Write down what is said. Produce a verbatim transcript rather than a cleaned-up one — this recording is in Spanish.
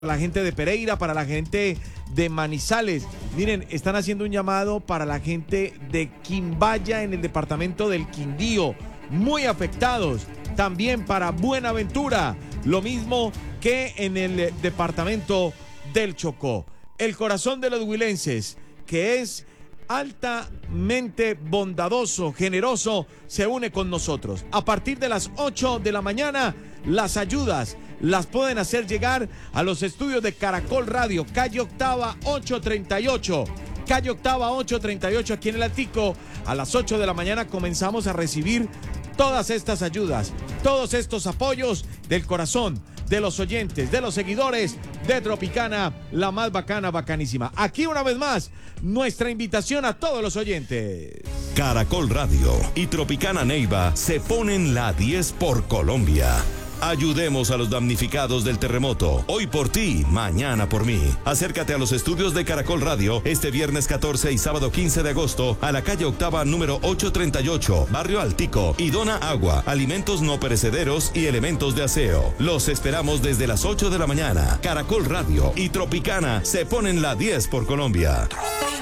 la gente de Pereira, para la gente de Manizales. Miren, están haciendo un llamado para la gente de Quimbaya en el departamento del Quindío, muy afectados. También para Buenaventura, lo mismo que en el departamento del Chocó. El corazón de los huilenses, que es altamente bondadoso, generoso, se une con nosotros. A partir de las ocho de la mañana, las ayudas las pueden hacer llegar a los estudios de Caracol Radio, calle Octava ochocientos treinta y ocho. Calle Octava ochocientos treinta y ocho, aquí en el Atico. A las ocho de la mañana comenzamos a recibir todas estas ayudas, todos estos apoyos del corazón de los oyentes, de los seguidores de Tropicana, la más bacana, bacanísima. Aquí una vez más, nuestra invitación a todos los oyentes. Caracol Radio y Tropicana Neiva se ponen la diez por Colombia. Ayudemos a los damnificados del terremoto. Hoy por ti, mañana por mí. Acércate a los estudios de Caracol Radio este viernes catorce y sábado quince de agosto a la calle Octava número ochocientos treinta y ocho, Barrio Altico, y dona agua, alimentos no perecederos y elementos de aseo. Los esperamos desde las ocho de la mañana. Caracol Radio y Tropicana se ponen la diez por Colombia.